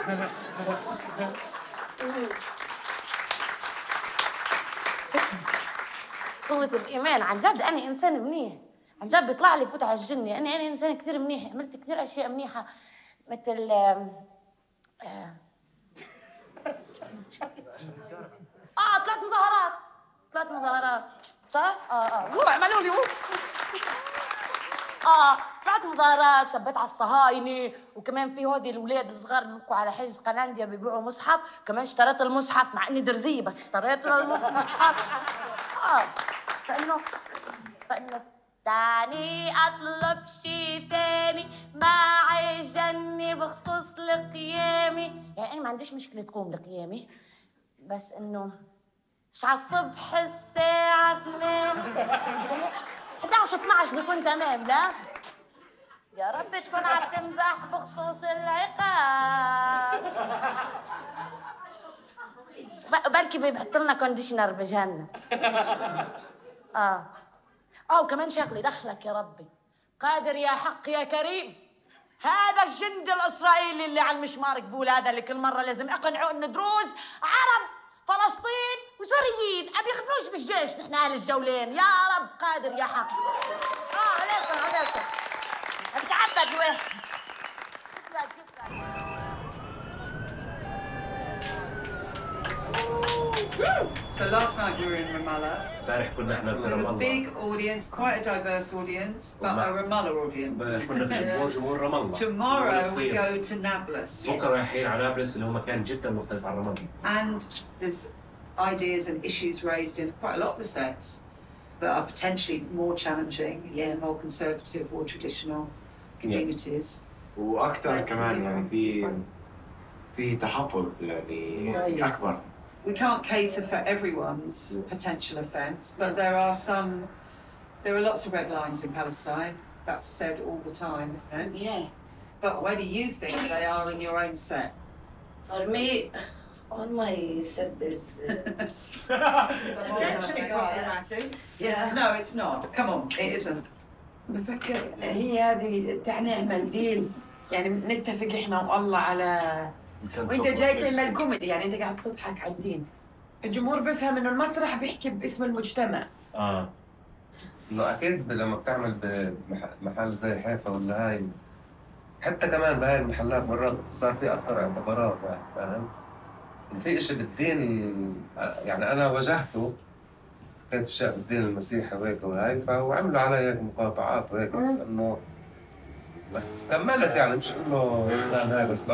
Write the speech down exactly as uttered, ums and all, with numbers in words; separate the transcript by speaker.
Speaker 1: قوة الإيمان عن جد. أنا إنسان منيح عن جد، بيطلع لي فوت على الجنة. أنا أنا إنسان كثير منيح، عملت كثير أشياء منيحة مثل آه آه آه طلعت مظاهرات، طلعت مظاهرات صح؟ آه آه هو عملوا لي اه طلعت مظاهرات، سبيت على الصهاينه، وكمان في هودي الاولاد الصغار اللي بيبكوا على حجز قنانديا بيبيعوا مصحف، كمان اشتريت المصحف مع اني درزيه بس اشتريت المصحف. اه فانه فانه تاني اطلب شي تاني معي جني بخصوص القيامي. يعني انا ما عنديش مشكله تقوم لقيامي، بس انه مش على الصبح الساعه اثنين احد عشر اثنعش بكون تمام. لا يا رب تكون عم تمزح بخصوص العقاب. بركي بيحط لنا كونديشنر بجهنم. اه اه وكمان شغله دخلك يا ربي، قادر يا حق يا كريم. هذا الجند الاسرائيلي اللي على المشمار قبول، هذا اللي كل مره لازم اقنعه ان دروز عرب فلسطين وسوريين ما بيخدموش بالجيش، نحن اهل الجولين. يا رب قادر يا حق. اه عليكم عليكم بتعبد الواحد.
Speaker 2: So last night we were in Ramallah
Speaker 3: امبارح كنا احنا في
Speaker 2: with a
Speaker 3: رام
Speaker 2: big
Speaker 3: الله.
Speaker 2: audience, quite a diverse audience, but a Ramallah audience.
Speaker 3: كنا في جمهور جمهور رام الله.
Speaker 2: Tomorrow we go to Nablus.
Speaker 3: بكره رايحين على نابلس اللي هو مكان جدا مختلف عن رام الله.
Speaker 2: And there's ideas and issues raised in quite a lot of the sets that are potentially more challenging in more conservative or traditional communities.
Speaker 4: واكثر كمان يعني في في تحفظ يعني اكبر.
Speaker 2: We can't cater for everyone's potential offence, but there are some, there are lots of red lines in Palestine. That's said all the time, isn't it?
Speaker 1: Yeah.
Speaker 2: But where do you think they are in your own set?
Speaker 1: For me, on my set is.
Speaker 2: It's actually problematic.
Speaker 1: Yeah.
Speaker 2: No, it's not. Come on, it isn't.
Speaker 5: بفكر هي هذه تعني المنديل، يعني نتفق احنا والله على، وانت جاي تعمل كوميدي، يعني انت قاعد تضحك على الدين. الجمهور بيفهم انه المسرح بيحكي باسم المجتمع.
Speaker 3: اه
Speaker 6: انه اكيد لما بتعمل بمحل زي حيفا ولا هاي، حتى كمان بهاي المحلات مرات صار في اكثر اعتبارات، يعني فاهم؟ في اشي بالدين، يعني انا واجهته كانت اشياء بالدين المسيحي وهيك وهاي، فعملوا علي هيك مقاطعات وهيك، بس انه بس كملت يعني، مش انه لا لا بس